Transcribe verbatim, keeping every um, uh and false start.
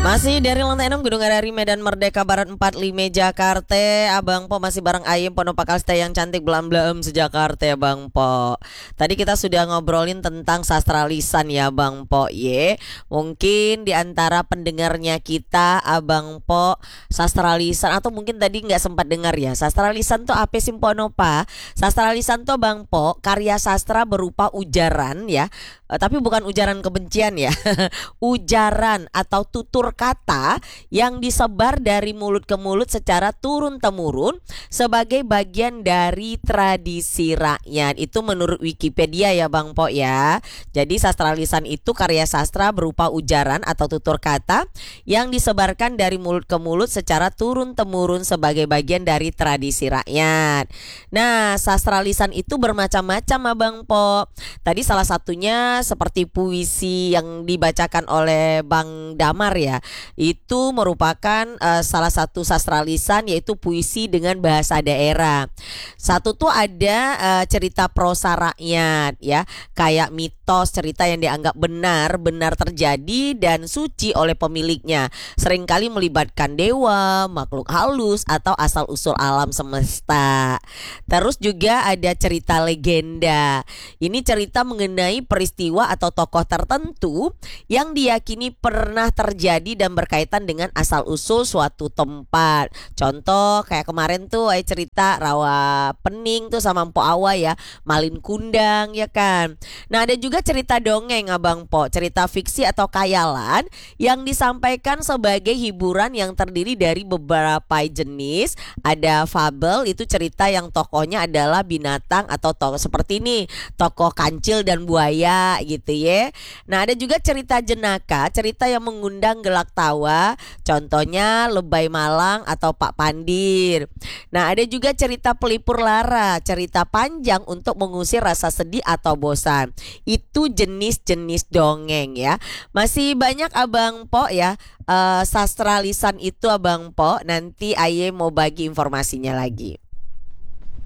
Masih dari lantai enam Gedung R R I Medan Merdeka Barat empat puluh lima Jakarta. Abang Po masih bareng Ayem Pono Pakalsta yang cantik belam-belam sejakarta ya Bang Po. Tadi kita sudah ngobrolin tentang sastra lisan ya Bang Po ye. Mungkin di antara pendengarnya kita Abang Po sastra lisan atau mungkin tadi nggak sempat dengar ya. Sastra lisan tuh apa sih Pono Pa? Sastra lisan tuh Bang Po karya sastra berupa ujaran ya. Eh, tapi bukan ujaran kebencian ya. Ujaran atau tutur kata yang disebar dari mulut ke mulut secara turun-temurun sebagai bagian dari tradisi rakyat. Itu menurut Wikipedia ya Bang Po ya. Jadi sastra lisan itu karya sastra berupa ujaran atau tutur kata yang disebarkan dari mulut ke mulut secara turun-temurun sebagai bagian dari tradisi rakyat. Nah, sastra lisan itu bermacam-macam Abang Po. Tadi salah satunya seperti puisi yang dibacakan oleh Bang Damar ya. Itu merupakan uh, salah satu sastra lisan yaitu puisi dengan bahasa daerah. Satu tuh ada uh, cerita prosa rakyat ya, kayak mitos, cerita yang dianggap benar, benar terjadi dan suci oleh pemiliknya. Seringkali melibatkan dewa, makhluk halus atau asal-usul alam semesta. Terus juga ada cerita legenda. Ini cerita mengenai peristiwa atau tokoh tertentu yang diyakini pernah terjadi dan berkaitan dengan asal-usul suatu tempat. Contoh kayak kemarin tuh ay cerita Rawa Pening tuh sama Mpo Awa ya, Malin Kundang ya kan. Nah, ada juga cerita dongeng Abang Po, cerita fiksi atau khayalan yang disampaikan sebagai hiburan yang terdiri dari beberapa jenis. Ada fabel, itu cerita yang tokohnya adalah binatang atau tokoh seperti ini, tokoh kancil dan buaya gitu ya. Nah, ada juga cerita jenaka, cerita yang mengundang gelak tawa, contohnya Lebay Malang atau Pak Pandir. Nah, ada juga cerita pelipur lara, cerita panjang untuk mengusir rasa sedih atau bosan. Itu jenis-jenis dongeng ya. Masih banyak Abang Po ya, uh, sastra lisan itu Abang Po. Nanti Aye mau bagi informasinya lagi.